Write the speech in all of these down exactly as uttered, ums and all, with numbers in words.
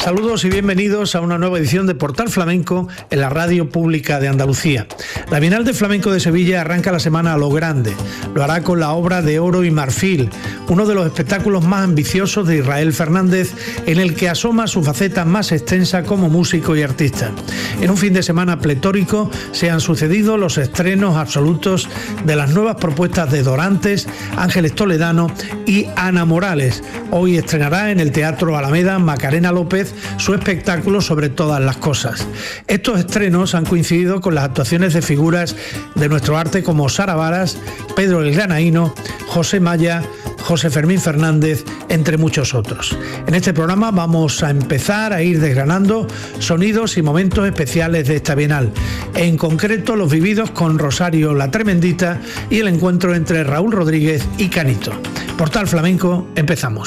Saludos y bienvenidos a una nueva edición de Portal Flamenco en la Radio Pública de Andalucía. La Bienal de Flamenco de Sevilla arranca la semana a lo grande. Lo hará con la obra de Oro y Marfil, uno de los espectáculos más ambiciosos de Israel Fernández, en el que asoma su faceta más extensa como músico y artista. En un fin de semana pletórico se han sucedido los estrenos absolutos de las nuevas propuestas de Dorantes, Ángeles Toledano y Ana Morales. Hoy estrenará en el Teatro Alameda Macarena López su espectáculo Sobre todas las cosas. Estos estrenos han coincidido con las actuaciones de figuras de nuestro arte como Sara Varas, Pedro el Granaíno, José Maya, José Fermín Fernández, entre muchos otros. En este programa vamos a empezar a ir desgranando sonidos y momentos especiales de esta Bienal, en concreto los vividos con Rosario la Tremendita y el encuentro entre Raúl Rodríguez y Canito. Portal Flamenco, empezamos.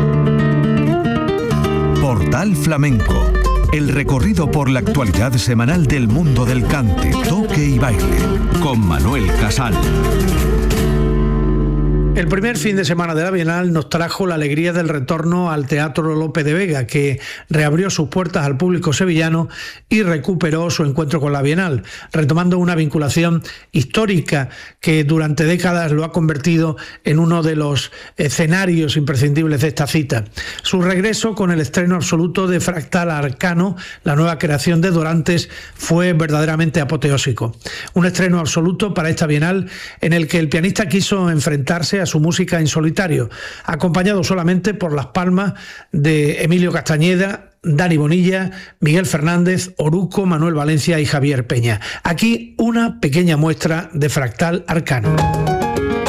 Portal Flamenco, el recorrido por la actualidad semanal del mundo del cante, toque y baile, con Manuel Casal. El primer fin de semana de la Bienal nos trajo la alegría del retorno al Teatro Lope de Vega, que reabrió sus puertas al público sevillano y recuperó su encuentro con la Bienal, retomando una vinculación histórica que durante décadas lo ha convertido en uno de los escenarios imprescindibles de esta cita. Su regreso con el estreno absoluto de Fractal Arcano, la nueva creación de Dorantes, fue verdaderamente apoteósico. Un estreno absoluto para esta Bienal en el que el pianista quiso enfrentarse a su música en solitario, acompañado solamente por las palmas de Emilio Castañeda, Dani Bonilla, Miguel Fernández, Oruco, Manuel Valencia y Javier Peña. Aquí una pequeña muestra de Fractal Arcano.